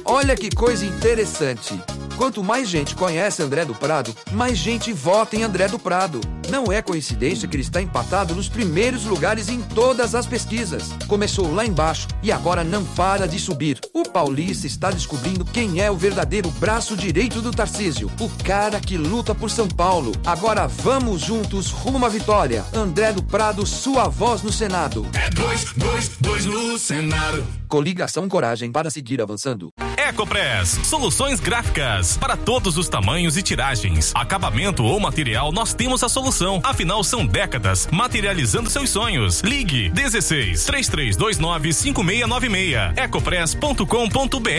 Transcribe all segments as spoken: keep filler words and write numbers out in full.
Olha que coisa interessante. Quanto mais gente conhece André do Prado, mais gente vota em André do Prado. Não é coincidência que ele está empatado nos primeiros lugares em todas as pesquisas. Começou lá embaixo e agora não para de subir. O paulista está descobrindo quem é o verdadeiro braço direito do Tarcísio. O cara que luta por São Paulo. Agora vamos juntos rumo a uma vitória. André do Prado, sua voz no Senado. É dois, dois, dois no Senado. Coligação Coragem para seguir avançando. Ecopress, soluções gráficas para todos os tamanhos e tiragens. Acabamento ou material, nós temos a solução. Afinal, são décadas materializando seus sonhos. Ligue dezesseis, três três dois nove, cinco seis nove seis. ecopress ponto com ponto br.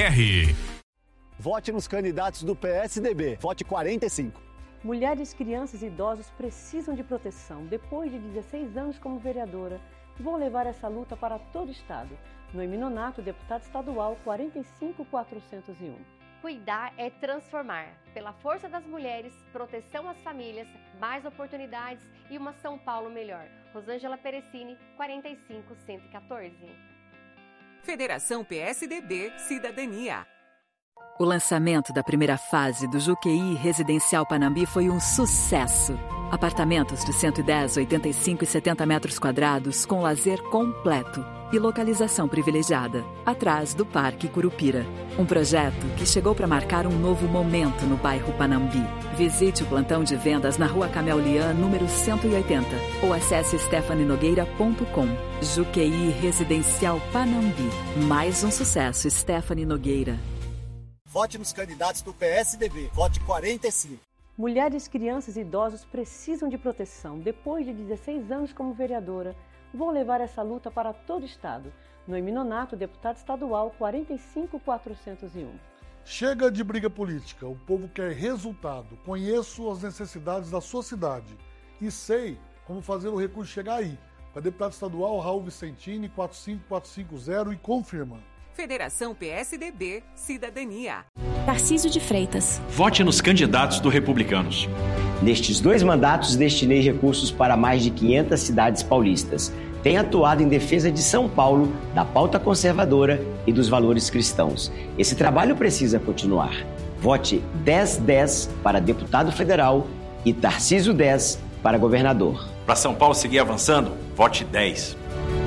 Vote nos candidatos do P S D B. Vote quarenta e cinco. Mulheres, crianças e idosos precisam de proteção. Depois de dezesseis anos como vereadora, vou levar essa luta para todo o estado. Noemi Nonato, deputado estadual quarenta e cinco mil quatrocentos e um. Cuidar é transformar. Pela força das mulheres, proteção às famílias, mais oportunidades e uma São Paulo melhor. Rosângela Perecini, quarenta e cinco mil cento e quatorze. Federação P S D B Cidadania. O lançamento da primeira fase do Juqueí Residencial Panambi foi um sucesso. Apartamentos de cento e dez, oitenta e cinco e setenta metros quadrados com lazer completo e localização privilegiada, atrás do Parque Curupira. Um projeto que chegou para marcar um novo momento no bairro Panambi. Visite o plantão de vendas na Rua Camel Lian, número cento e oitenta, ou acesse stephanie nogueira ponto com. Juqueí Residencial Panambi. Mais um sucesso, Stephanie Nogueira. Vote nos candidatos do P S D B. Vote quarenta e cinco. Mulheres, crianças e idosos precisam de proteção. Depois de dezesseis anos como vereadora, vou levar essa luta para todo o estado. Noemi Nonato, deputado estadual quarenta e cinco mil quatrocentos e um. Chega de briga política. O povo quer resultado. Conheço as necessidades da sua cidade e sei como fazer o recurso chegar aí. Para deputado estadual, Raul Vicentini, quatro cinco quatro cinco zero e confirma. Federação P S D B Cidadania. Tarcísio de Freitas. Vote nos candidatos do Republicanos. Nestes dois mandatos, destinei recursos para mais de quinhentas cidades paulistas. Tenho atuado em defesa de São Paulo, da pauta conservadora e dos valores cristãos. Esse trabalho precisa continuar. Vote dez dez para deputado federal e Tarcísio dez para governador. Para São Paulo seguir avançando, vote dez.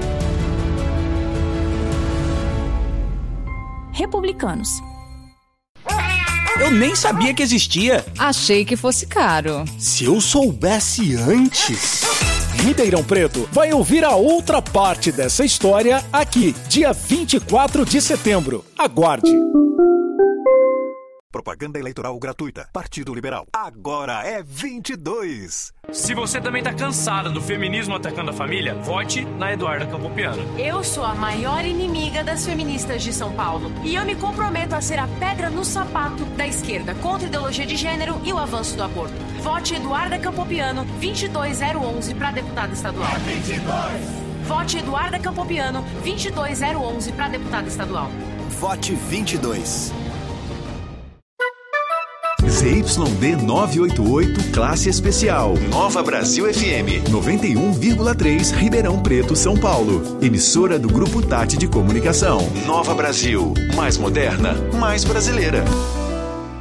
Republicanos. Eu nem sabia que existia. Achei que fosse caro. Se eu soubesse antes... Ribeirão Preto vai ouvir a outra parte dessa história aqui, dia vinte e quatro de setembro. Aguarde. Propaganda eleitoral gratuita. Partido Liberal. Agora é vinte e dois. Se você também tá cansada do feminismo atacando a família, vote na Eduarda Campopiano. Eu sou a maior inimiga das feministas de São Paulo. E eu me comprometo a ser a pedra no sapato da esquerda contra a ideologia de gênero e o avanço do aborto. Vote Eduarda Campopiano, vinte e dois zero onze para deputada estadual. É vinte e dois. Vote Eduarda Campopiano, vinte e dois zero onze para deputada estadual. Vote vinte e dois. Z Y D novecentos e oitenta e oito, classe especial. Nova Brasil F M, noventa e um vírgula três, Ribeirão Preto, São Paulo. Emissora do Grupo Tati de Comunicação. Nova Brasil, mais moderna, mais brasileira.